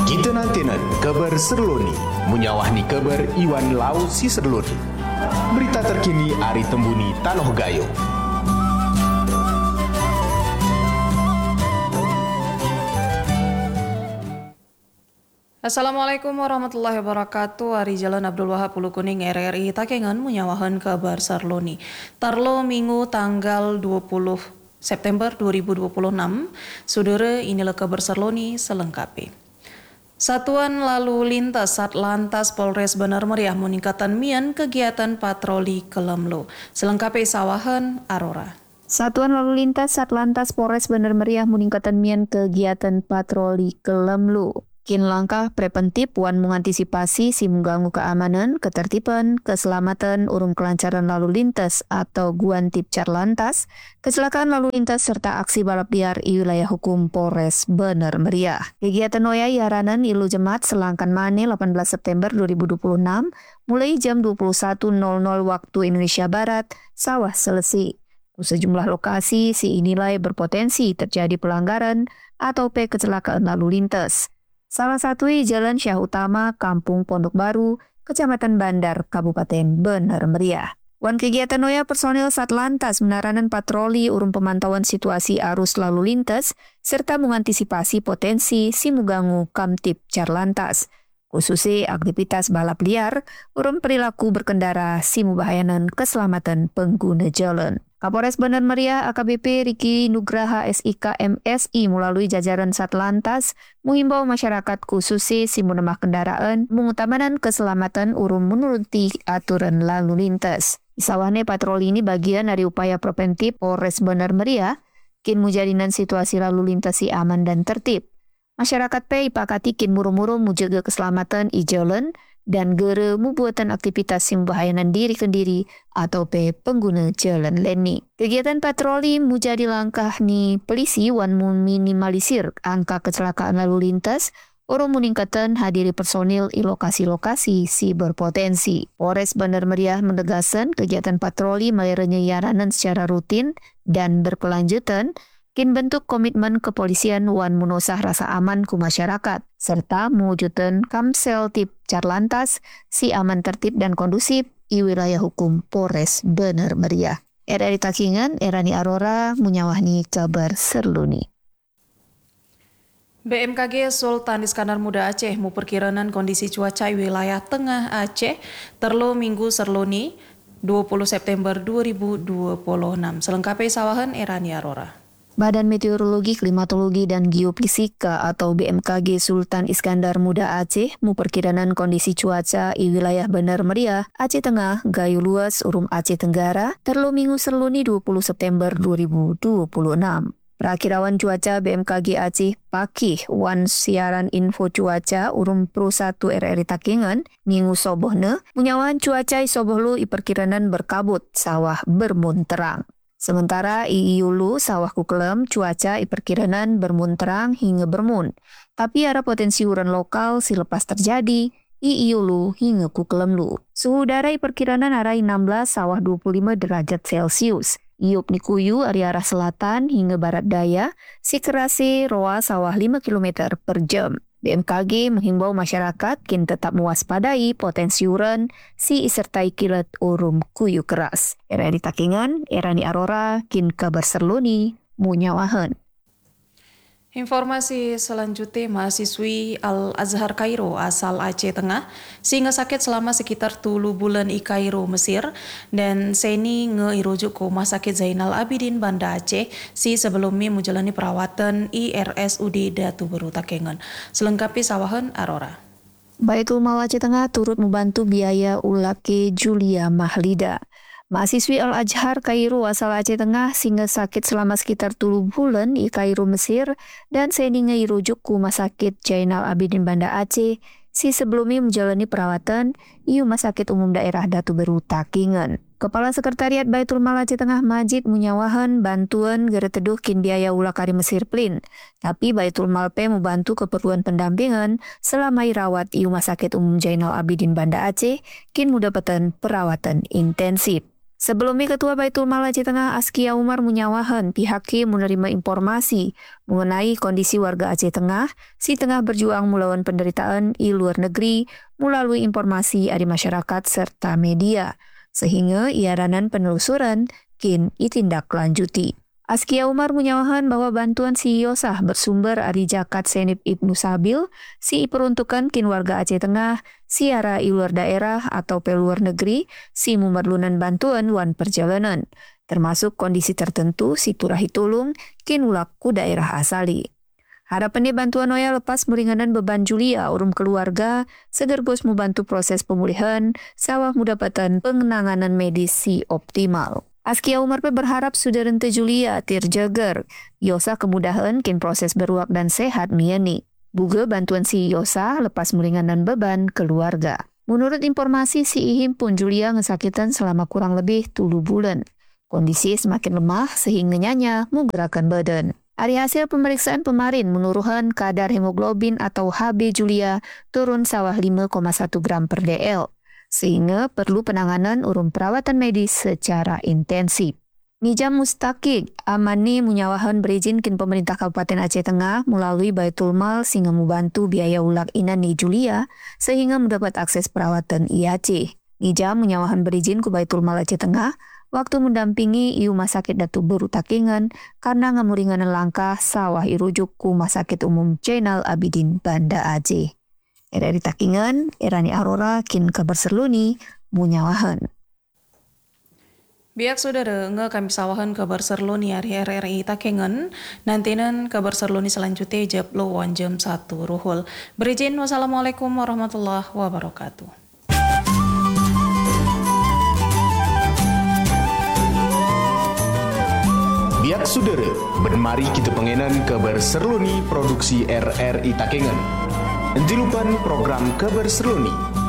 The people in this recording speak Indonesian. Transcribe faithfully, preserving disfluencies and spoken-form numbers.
Kita nantinan kabar serloni, menyawahni kabar Iwan Lau si serloni. Berita terkini Ari Tembuni Tanoh Gayo. Assalamualaikum warahmatullahi wabarakatuh. Ari Jalan Abdul Wahab Ulu Kuning R R I Takengan menyawahan kabar sarloni. Tarlo Minggu tanggal dua puluh September dua ribu dua puluh enam. Saudara, inilah kabar sarloni selengkapnya. Satuan Lalu Lintas Satlantas Polres Bener Meriah meningkatkan mian kegiatan patroli Kelemlu. Selengkapnya sawahan Aurora. Satuan Lalu Lintas Satlantas Polres Bener Meriah meningkatkan mian kegiatan patroli Kelemlu. Kin langkah preventif wan mengantisipasi si mengganggu keamanan, ketertiban, keselamatan, urung kelancaran lalu lintas atau guantip carlantas, kecelakaan lalu lintas serta aksi balap liar di wilayah hukum Polres Bener Meriah. Kegiatan noya yaranan ilu jemaat selangkan mane delapan belas September dua ribu dua puluh enam mulai jam dua puluh satu nol nol waktu Indonesia Barat, sawah selesai. Sejumlah lokasi si inilai berpotensi terjadi pelanggaran atau pe kecelakaan lalu lintas. Salah satu Jalan Syah Utama, Kampung Pondok Baru, Kecamatan Bandar, Kabupaten Bener Meriah. Wan kegiatan noya personil Satlantas menaranan patroli urung pemantauan situasi arus lalu lintas serta mengantisipasi potensi si mugangu kamtip carlantas. Khususnya aktivitas balap liar, urung perilaku berkendara si mubahayanan keselamatan pengguna jalan. Kapolres Bener Meriah A K B P Riki Nugraha S I K M S I melalui jajaran Satlantas menghimbau masyarakat khususnya si menemah kendaraan mengutamakan keselamatan urung menuruti aturan lalu lintas. Isawane patroli ini bagian dari upaya preventif Polres Bener Meriah kin mujadinan situasi lalu lintas si aman dan tertib. Masyarakat pe ipakati kin muru-muru mujaga keselamatan i jalan dan gere membuatan aktivitas yang membahayakan diri kendiri atau pe pengguna jalan leni. Kegiatan patroli menjadi langkah ni polisi wan meminimalisir angka kecelakaan lalu lintas orang meningkatkan hadiri personil di lokasi-lokasi si berpotensi. Polres Bener Meriah menegaskan kegiatan patroli melayani yaranan secara rutin dan berkelanjutan kin bentuk komitmen kepolisian wan menosah rasa aman ku masyarakat, serta mewujudkan kamsel tip carlantas si aman tertib dan kondusif di wilayah hukum Polres Bener Meriah. R R I Takingan, Erani Aurora, menyawahni kabar serluni. B M K G Sultan Iskandar Muda Aceh memperkirakan kondisi cuaca wilayah tengah Aceh terlo minggu serluni dua puluh September dua ribu dua puluh enam. Selengkapnya sawahan Erani Aurora. Badan Meteorologi, Klimatologi, dan Geofisika atau B M K G Sultan Iskandar Muda Aceh memperkirakan kondisi cuaca di wilayah Bener Meriah, Aceh Tengah, Gayo Luas, Urum Aceh Tenggara, terlo minggu serluni dua puluh September dua ribu dua puluh enam. Perakirawan cuaca B M K G Aceh Pakih wan siaran info cuaca Urum Pro satu R R I Takengan minggu sobohne menyawan cuaca sobohlu iperkiranan berkabut sawah bermun terang. Sementara i Iulu sawah kukelem cuaca iperkiranan bermun terang hingga bermun. Tapi ada potensi uran lokal si lepas terjadi i Iulu hingga kukelem lu. Suhu udara iperkiranan arah enam belas sawah dua puluh lima derajat Celcius. Iup Nikuyu area arah selatan hingga barat daya si kerasi roa sawah lima kilometer per jam. B M K G menghimbau masyarakat kin tetap mewaspadai potensi uran si isertai kilat urum kuyu keras. R R I Takengan, Erani Aurora, kin kabar serluni, munyawahan. Informasi selanjutnya, mahasiswi Al-Azhar Kairo asal Aceh Tengah sehingga sakit selama sekitar tulu bulan di Kairo, Mesir, dan seni ngeirujuk ke Rumah Sakit Zainal Abidin Banda Aceh si sebelumnya menjalani perawatan I R S U D Datu Beru Takengan. Selengkapnya sawahan Aurora. Baitul Mal Aceh Tengah turut membantu biaya ulake Julia Mahlida. Mahasiswi Al-Azhar Kairo asal Aceh Tengah sehingga sakit selama sekitar tujuh bulan di Kairo, Mesir, dan seni ngeirujuk ke Rumah Sakit Zainal Abidin Banda Aceh si sebelumnya menjalani perawatan di Rumah Sakit Umum Daerah Datu Beru Takengan. Kepala Sekretariat Baitul Mal Aceh Tengah Majid menyawahan bantuan gere teduh kin biaya ulah kari Mesir plin. Tapi Baitul Mal P membantu keperluan pendampingan selama irawat di Rumah Sakit Umum Zainal Abidin Banda Aceh kin mendapatkan perawatan intensif. Sebelumnya Ketua Baitul Mal Aceh Tengah Askia Umar menyawahan pihaknya menerima informasi mengenai kondisi warga Aceh Tengah si tengah berjuang melawan penderitaan di luar negeri melalui informasi dari masyarakat serta media, sehingga iaranan penelusuran kin ditindaklanjuti. Askia Umar menyawahan bahwa bantuan si Yosah bersumber dari Jakat Senib Ibnu Sabil si peruntukan kin warga Aceh Tengah siara i luar daerah atau peluar negeri si memerlukan bantuan wan perjalanan, termasuk kondisi tertentu si turahi tulung kin ulak ku daerah asali. Harapannya bantuan oya lepas meringanan beban Julia urum keluarga, seger bos membantu proses pemulihan, sawah mendapatkan penanganan medis si optimal. Askia Umar berharap Sudarente Julia tirjager, Yosa kemudahan kin proses beruak dan sehat miani. Buga bantuan si Yosa lepas meringanan beban keluarga. Menurut informasi si Ihim pun Julia ngesakitan selama kurang lebih tulu bulan. Kondisi semakin lemah sehingga nyanya menggerakkan badan. Dari hasil pemeriksaan kemarin menurunkan kadar hemoglobin atau H B Julia turun sawah lima koma satu gram per dl. Sehingga perlu penanganan urun perawatan medis secara intensif. Nijam Mustaqik amani menyawahan berizin kin pemerintah Kabupaten Aceh Tengah melalui Baitul Mal sehingga membantu biaya ulak inan ni Julia sehingga mendapat akses perawatan I A C. Nijam menyawahan berizin ke Baitul Mal Aceh Tengah waktu mendampingi i Rumah Sakit Datu Beru Takingan karena ngamuringanan langkah sawah irujuk ku Rumah Sakit Umum Jainal Abidin Banda Aceh. Era di Takingan, Erani Aurora, kin kabar serluni, munyawahan. Biak saudara, nge kami sawahan kabar serluni hari R R I Takingan, nantinan kabar serluni selanjutnya jablo wan jam satu ruhul. Berizin, wassalamualaikum warahmatullahi wabarakatuh. Biak saudara, bermari kita pengenan kabar serluni produksi R R I Takingan. Entilupan program kabar serluni